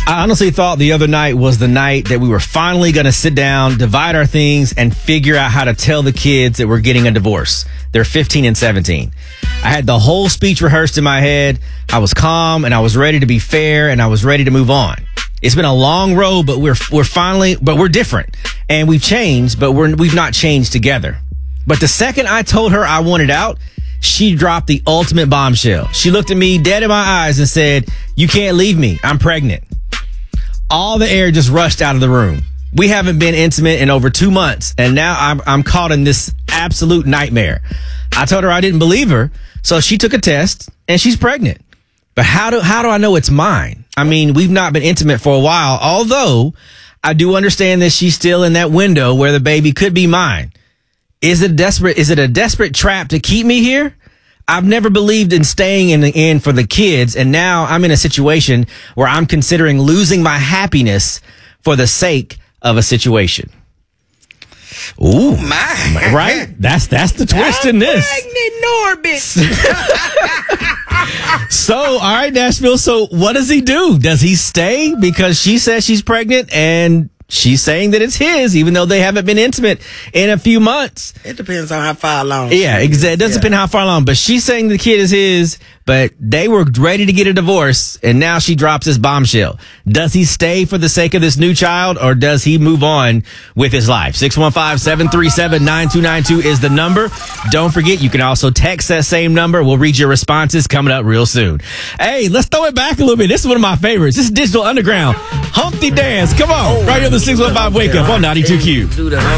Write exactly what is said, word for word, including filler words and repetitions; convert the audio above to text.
I honestly thought the other night was the night that we were finally going to sit down, divide our things, and figure out how to tell the kids that we're getting a divorce. They're fifteen and seventeen. I had the whole speech rehearsed in my head. I was calm, and I was ready to be fair, and I was ready to move on. It's been a long road, but we're we're finally, but we're different. And we've changed, but we're, we've not changed together. But the second I told her I wanted out, she dropped the ultimate bombshell. She looked at me dead in my eyes and said, "You can't leave me. I'm pregnant." All the air just rushed out of the room. We haven't been intimate in over two months, and now I'm, I'm caught in this absolute nightmare. I told her I didn't believe her, so she took a test, and she's pregnant. But how do how do I know it's mine? I mean, we've not been intimate for a while, although I do understand that she's still in that window where the baby could be mine. Is it desperate? Is it a desperate trap to keep me here? I've never believed in staying in the end for the kids, and now I'm in a situation where I'm considering losing my happiness for the sake of a situation. Ooh, my. Right? That's that's the twist I'm in this. Pregnant Norbit. So, all right, Nashville. So what does he do? Does he stay because she says she's pregnant and she's saying that it's his, even though they haven't been intimate in a few months? It depends on how far along. Yeah, exactly. It does yeah. depend how far along. But she's saying the kid is his, but they were ready to get a divorce, and now she drops this bombshell. Does he stay for the sake of this new child, or does he move on with his life? six one five, seven three seven, nine two nine two is the number. Don't forget, you can also text that same number. We'll read your responses coming up real soon. Hey, let's throw it back a little bit. This is one of my favorites. This is Digital Underground. Humpty Dance. Come on. Right here on the six one five Wake Up on ninety-two Q. Do the